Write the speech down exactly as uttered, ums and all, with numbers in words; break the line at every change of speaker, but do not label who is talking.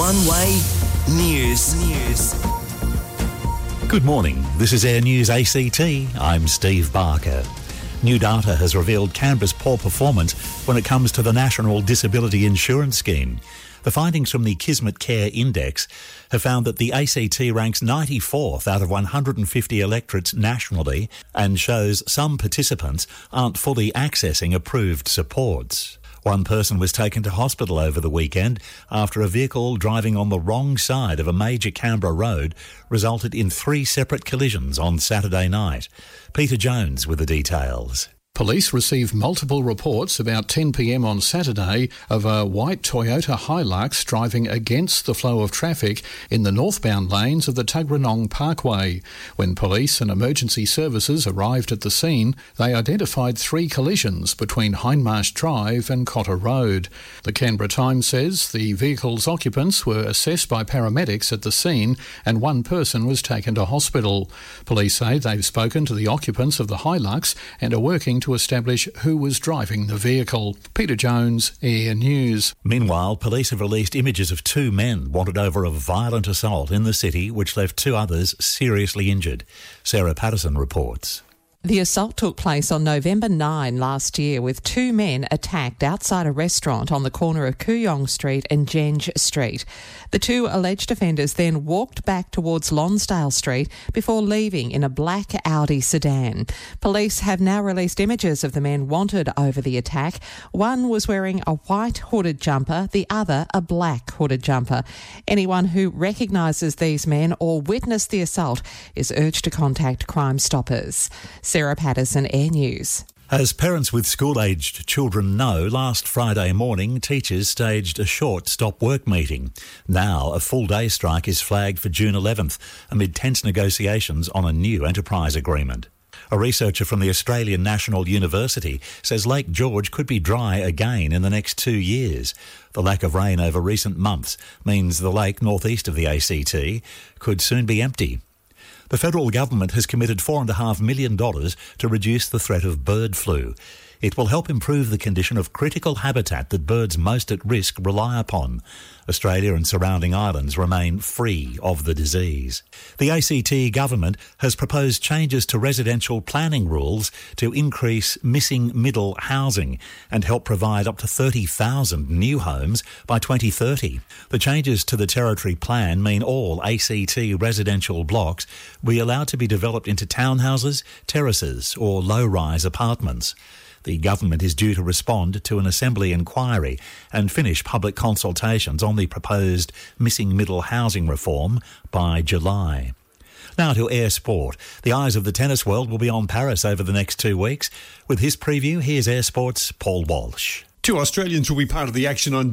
One Way News. News.
Good morning. This is Air News A C T. I'm Steve Barker. New data has revealed Canberra's poor performance when it comes to the National Disability Insurance Scheme. The findings from the Kismet Care Index have found that the A C T ranks ninety-fourth out of one hundred fifty electorates nationally and shows some participants aren't fully accessing approved supports. One person was taken to hospital over the weekend after a vehicle driving on the wrong side of a major Canberra road resulted in three separate collisions on Saturday night. Peter Jones with the details.
Police received multiple reports about ten p.m. on Saturday of a white Toyota Hilux driving against the flow of traffic in the northbound lanes of the Tuggeranong Parkway. When police and emergency services arrived at the scene, they identified three collisions between Hindmarsh Drive and Cotter Road. The Canberra Times says the vehicle's occupants were assessed by paramedics at the scene and one person was taken to hospital. Police say they've spoken to the occupants of the Hilux and are working to to establish who was driving the vehicle. Peter Jones, Air News.
Meanwhile, police have released images of two men wanted over a violent assault in the city which left two others seriously injured. Sarah Patterson reports.
The assault took place on November ninth last year with two men attacked outside a restaurant on the corner of Kooyong Street and Genge Street. The two alleged offenders then walked back towards Lonsdale Street before leaving in a black Audi sedan. Police have now released images of the men wanted over the attack. One was wearing a white hooded jumper, the other a black hooded jumper. Anyone who recognises these men or witnessed the assault is urged to contact Crime Stoppers. Sarah Patterson, Air News.
As parents with school-aged children know, last Friday morning, teachers staged a short stop-work meeting. Now, a full-day strike is flagged for June eleventh amid tense negotiations on a new enterprise agreement. A researcher from the Australian National University says Lake George could be dry again in the next two years. The lack of rain over recent months means the lake northeast of the A C T could soon be empty. The federal government has committed four point five million dollars to reduce the threat of bird flu. It will help improve the condition of critical habitat that birds most at risk rely upon. Australia and surrounding islands remain free of the disease. The A C T government has proposed changes to residential planning rules to increase missing middle housing and help provide up to thirty thousand new homes by twenty thirty. The changes to the Territory Plan mean all A C T residential blocks will be allowed to be developed into townhouses, terraces or low-rise apartments. The government is due to respond to an Assembly inquiry and finish public consultations on the proposed missing middle housing reform by July. Now to Air Sport. The eyes of the tennis world will be on Paris over the next two weeks. With his preview, here's Air Sport's Paul Walsh.
Two Australians will be part of the action on